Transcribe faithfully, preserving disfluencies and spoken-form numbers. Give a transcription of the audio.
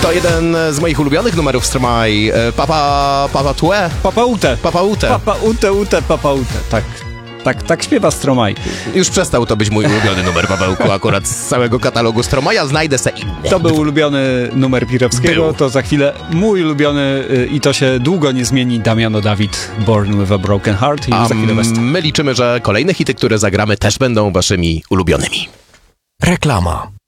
To jeden z moich ulubionych numerów Stromae. Papa... Papa Tue? Papa Ute. Papa Ute. Papa Ute, Ute, Papa Ute. Tak. Tak, tak śpiewa Stromae. Już przestał to być mój ulubiony numer, Pawełku, akurat z całego katalogu Stromae'a. Znajdę se inny. To był ulubiony numer Pirowskiego, Był. to za chwilę mój ulubiony y, i to się długo nie zmieni, Damiano David, Born with a Broken Heart i A za chwilę West. my liczymy, że kolejne hity, które zagramy, też będą waszymi ulubionymi. Reklama.